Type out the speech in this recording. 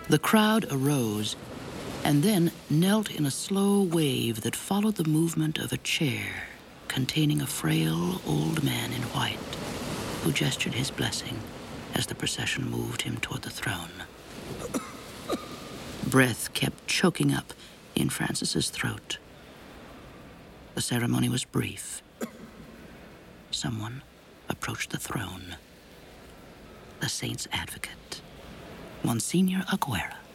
The crowd arose and then knelt in a slow wave that followed the movement of a chair containing a frail old man in white who gestured his blessing as the procession moved him toward the throne. Breath kept choking up in Francis's throat. The ceremony was brief. Someone approached the throne. The saint's advocate, Monsignor Aguera.